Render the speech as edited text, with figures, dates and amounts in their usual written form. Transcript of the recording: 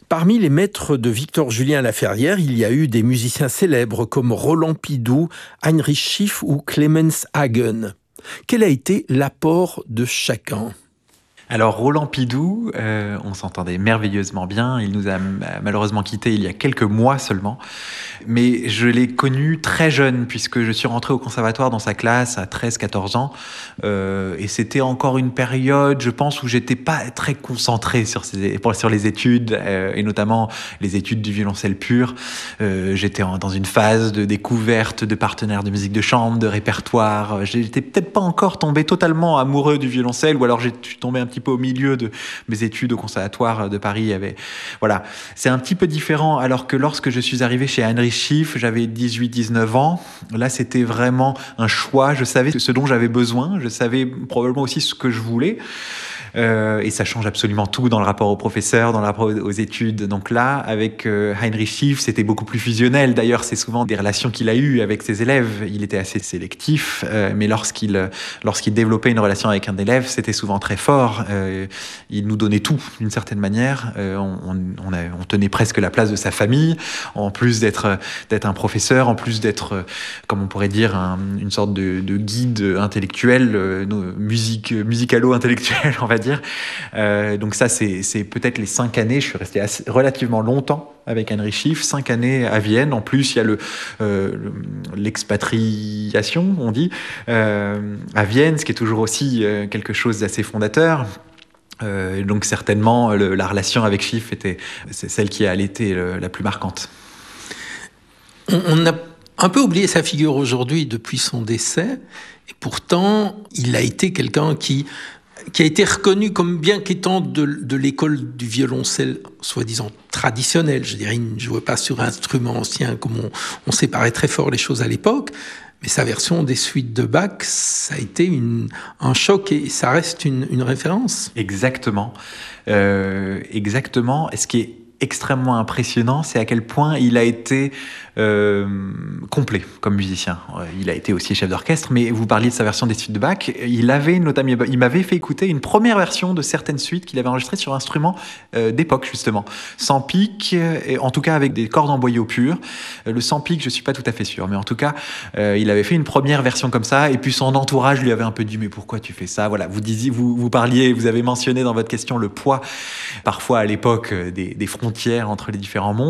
Parmi les maîtres de Victor-Julien Laferrière, il y a eu des musiciens célèbres comme Roland Pidoux, Heinrich Schiff ou Clemens Hagen. Quel a été l'apport de chacun ? Alors Roland Pidoux, on s'entendait merveilleusement bien. Il nous a malheureusement quittés il y a quelques mois seulement. Mais je l'ai connu très jeune puisque je suis rentré au conservatoire dans sa classe à 13-14 ans. Et c'était encore une période, je pense, où j'étais pas très concentré sur les études et notamment les études du violoncelle pur. J'étais dans une phase de découverte de partenaires de musique de chambre, de répertoire. J'étais peut-être pas encore tombé totalement amoureux du violoncelle ou alors je suis tombé un petit peu au milieu de mes études au conservatoire de Paris. Voilà, c'est un petit peu différent alors que lorsque je suis arrivé chez Heinrich Schiff, j'avais 18-19 ans. Là, c'était vraiment un choix. Je savais ce dont j'avais besoin. Je savais probablement aussi ce que je voulais. Et ça change absolument tout dans le rapport aux professeurs, dans le rapport aux études. Donc là, avec Heinrich Schiff, c'était beaucoup plus fusionnel. D'ailleurs, c'est souvent des relations qu'il a eues avec ses élèves. Il était assez sélectif, mais lorsqu'il développait une relation avec un élève, c'était souvent très fort. Il nous donnait tout, d'une certaine manière. On tenait presque la place de sa famille, en plus d'être un professeur, en plus d'être, comme on pourrait dire, une sorte de guide intellectuel, musicalo-intellectuel, on va dire. Donc ça, c'est peut-être les 5 années. Je suis resté relativement longtemps avec Heinrich Schiff, 5 années à Vienne. En plus, il y a l'expatriation, on dit, à Vienne, ce qui est toujours aussi quelque chose d'assez fondateur. Donc certainement, la relation avec Schiff c'est celle qui a été la plus marquante. On a un peu oublié sa figure aujourd'hui depuis son décès, et pourtant, il a été quelqu'un qui a été reconnu comme bien qu'étant de l'école du violoncelle, soi-disant traditionnel. Je dirais, il ne jouait pas sur un instrument ancien comme on séparait très fort les choses à l'époque. Mais sa version des suites de Bach, ça a été un choc et ça reste une référence. Exactement. Exactement. Et ce qui est extrêmement impressionnant, c'est à quel point il a été complet comme musicien. Il a été aussi chef d'orchestre, mais vous parliez de sa version des suites de Bach. Il m'avait fait écouter une première version de certaines suites qu'il avait enregistrées sur instruments d'époque, justement. Sans pic, et en tout cas avec des cordes en boyau pur. Le sans pic, je suis pas tout à fait sûr, mais en tout cas, il avait fait une première version comme ça, et puis son entourage lui avait un peu dit « mais pourquoi tu fais ça ?» Voilà, vous avez mentionné dans votre question le poids, parfois à l'époque, des frontières entre les différents mondes.